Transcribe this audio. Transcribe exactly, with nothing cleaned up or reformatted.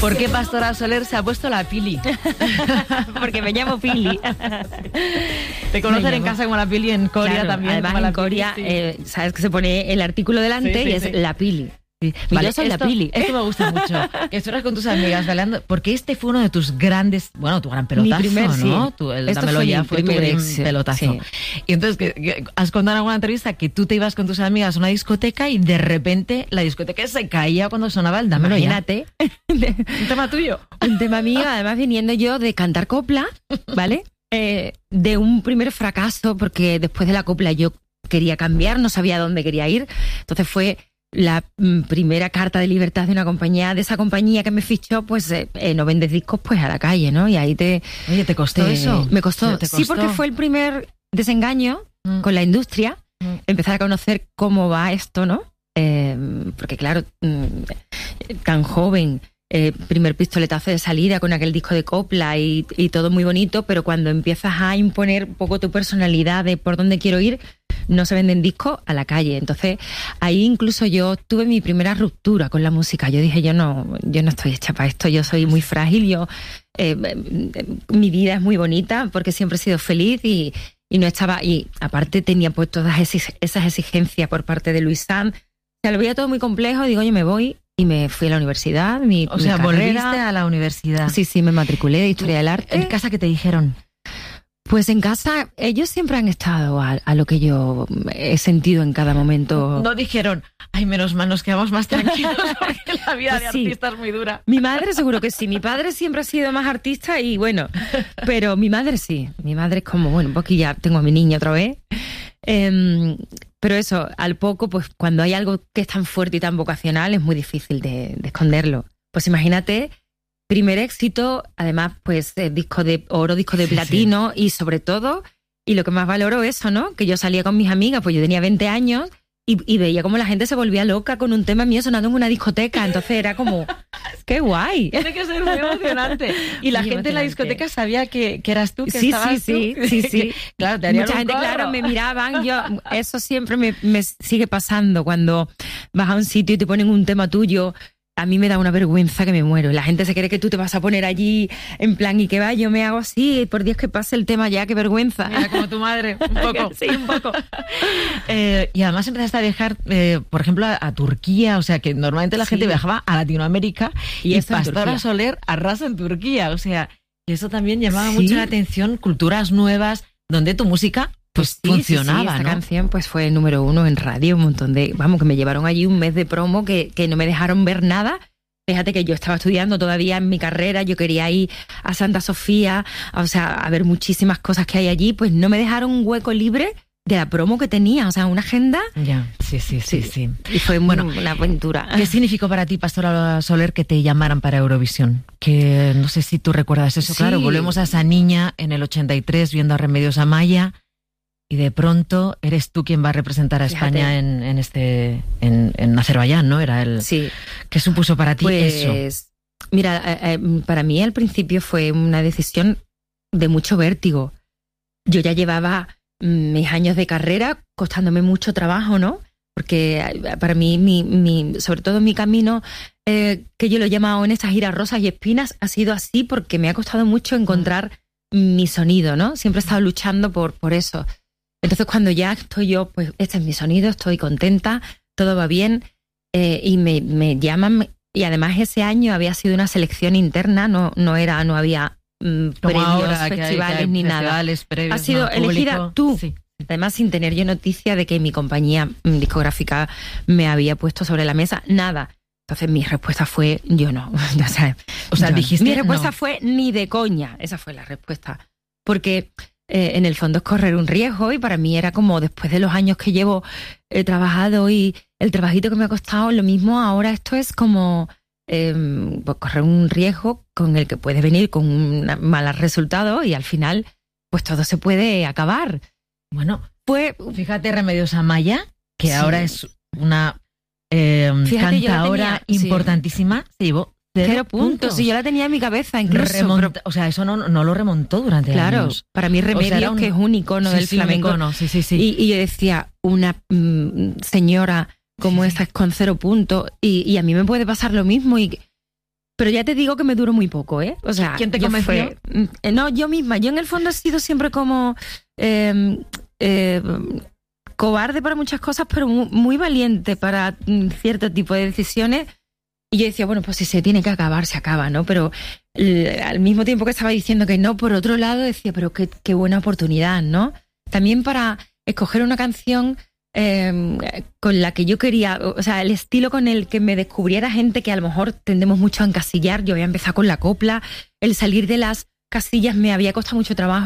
¿Por qué Pastora Soler se ha puesto la Pili? Porque me llamo Pili. Te conocen en casa como la Pili, en Coria claro, también. Además como en Coria, Pili, sí. eh, sabes que se pone el artículo delante sí, sí, y es sí. la Pili. Sí. Vale, Yo soy esto, la Pili. Esto me gusta mucho. Que estuvieras con tus amigas bailando, porque este fue uno de tus grandes, bueno, tu gran pelotazo, Mi primer, ¿no? sí. Tu, el Esto Dámelo fue Ya mi fue tu primer gran ex, pelotazo. sí. Y entonces, que, que has contado en alguna entrevista que tú te ibas con tus amigas a una discoteca y de repente la discoteca se caía cuando sonaba el Dámelo Imagínate. Ya. Un tema tuyo. Un tema mío, además viniendo yo de cantar copla, ¿vale? Eh, de un primer fracaso, porque después de la copla yo quería cambiar, no sabía dónde quería ir. Entonces fue la mm, primera carta de libertad de una compañía, de esa compañía que me fichó, pues eh, eh, no vendes discos, pues a la calle, ¿no? Y ahí te... Oye, ¿te costó te- eso? Me costó. ¿Te Sí, costó? porque fue el primer desengaño Mm. con la industria, Mm. empezar a conocer cómo va esto, ¿no? Eh, porque claro, mm, tan joven, eh, primer pistoletazo de salida con aquel disco de copla y, y todo muy bonito, pero cuando empiezas a imponer un poco tu personalidad de por dónde quiero ir, no se venden discos a la calle. Entonces ahí incluso yo tuve mi primera ruptura con la música. Yo dije, yo no, yo no estoy hecha para esto, yo soy muy frágil, yo eh, eh, mi vida es muy bonita porque siempre he sido feliz y, y no estaba, y aparte tenía pues todas esas, esas exigencias por parte de Luis Sanz. O sea, lo veía todo muy complejo, digo, yo me voy y me fui a la universidad, mi, O sea, mi volviste carrera. a la universidad. Sí, sí, me matriculé de Historia del Arte. ¿En casa qué te dijeron? Pues en casa ellos siempre han estado a, a lo que yo he sentido en cada momento. No dijeron, ay, menos mal, nos quedamos más tranquilos porque la vida Pues de sí. artista es muy dura. Mi madre seguro que sí, mi padre siempre ha sido más artista y bueno, pero mi madre sí, mi madre es como, bueno, porque ya tengo a mi niña otra vez. Eh, pero eso, al poco, pues cuando hay algo que es tan fuerte y tan vocacional es muy difícil de, de esconderlo. Pues imagínate, primer éxito, además pues eh, disco de oro, disco de Sí, platino y sobre todo, y lo que más valoro eso, ¿no? Que yo salía con mis amigas, pues yo tenía veinte años y, y veía como la gente se volvía loca con un tema mío sonando en una discoteca, entonces era como, ¡qué guay! Tiene que ser muy emocionante. Y la Muy gente en la emocionante. discoteca sabía que, que eras tú, que Sí, estabas sí, tú. sí, sí, sí. Claro, te harían Mucha un gente, corro. claro, me miraban. Yo, eso siempre me, me sigue pasando cuando vas a un sitio y te ponen un tema tuyo. A mí me da una vergüenza que me muero. La gente se cree que tú te vas a poner allí en plan y que va, yo me hago así, por Dios que pase el tema ya, qué vergüenza. Mira, como tu madre, un poco. Sí, un poco. Eh, y además empezaste a viajar, eh, por ejemplo, a, a Turquía, o sea que normalmente la Sí. gente viajaba a Latinoamérica y, Y eso en Pastora Turquía. Soler arrasa en Turquía, o sea, y eso también llamaba Sí. mucho la atención, culturas nuevas, donde tu música pues Sí, funcionaba, sí, sí, esta ¿no? canción pues fue número uno en radio, un montón de, vamos, que me llevaron allí un mes de promo que, que no me dejaron ver nada. Fíjate que yo estaba estudiando todavía en mi carrera, yo quería ir a Santa Sofía, o sea, a ver muchísimas cosas que hay allí, pues no me dejaron un hueco libre de la promo que tenía, o sea, una agenda. Ya, sí, sí, sí, sí. Y fue Bueno, bueno, una aventura. ¿Qué significó para ti, Pastora Soler, que te llamaran para Eurovisión? Que no sé si tú recuerdas eso, Sí. claro, volvemos a esa niña en el ochenta y tres viendo a Remedios Amaya y de pronto eres tú quien va a representar a Fíjate. España en, en este en, en Azerbaiyán, ¿no? Era el Sí, ¿Qué supuso para ti eso? pues mira, eh, eh, para mí al principio fue una decisión de mucho vértigo. Yo ya llevaba mm, mis años de carrera costándome mucho trabajo, ¿no? Porque eh, para mí, mi, mi, sobre todo mi camino, eh, que yo lo he llamado en estas giras rosas y espinas, ha sido así porque me ha costado mucho encontrar mi sonido, ¿no? Siempre he estado luchando por, por eso. Entonces cuando ya estoy yo, pues este es mi sonido, estoy contenta, todo va bien, eh, y me, me llaman, y además ese año había sido una selección interna, no, no era, no había mm, Como premios, ahora, que hay- festivales que hay ni nada. festivales previos, Ha sido ¿no? elegida Público. tú. Sí. Además, sin tener yo noticia de que mi compañía mm, discográfica me había puesto sobre la mesa, nada. Entonces mi respuesta fue, yo no. O sea, O sea, yo no. dijiste Mi respuesta no. fue, ni de coña. Esa fue la respuesta. Porque eh, en el fondo es correr un riesgo y para mí era como, después de los años que llevo eh, trabajado y el trabajito que me ha costado, lo mismo ahora esto es como eh, pues correr un riesgo con el que puede venir con un mal resultado y al final pues todo se puede acabar. Bueno, Fue, fíjate Remedios Amaya, que Sí. ahora es una eh, Fíjate, yo la cantadora tenía- sí. importantísima, se llevó cero, cero puntos. Y yo la tenía en mi cabeza incluso. Remonta- pero- o sea, eso no, no lo remontó durante claro, años. para mí Remedios, O sea, era un- que es un icono Sí, del sí, un flamenco. icono, sí, sí, sí. Y, y yo decía, una mm, señora como Sí, esta es con cero puntos y, y a mí me puede pasar lo mismo. Y Pero ya te digo que me duró muy poco, ¿eh? O sea, ¿quién te yo convenció? Fue, no, yo misma. Yo en el fondo he sido siempre como eh, eh, cobarde para muchas cosas, pero muy, muy valiente para cierto tipo de decisiones. Y yo decía, bueno, pues si se tiene que acabar, se acaba, ¿no? Pero eh, al mismo tiempo que estaba diciendo que no, por otro lado decía, pero qué, qué buena oportunidad, ¿no? También para escoger una canción eh, con la que yo quería, o sea, el estilo con el que me descubriera gente que a lo mejor tendemos mucho a encasillar. Yo había empezado con la copla, el salir de las casillas me había costado mucho trabajo.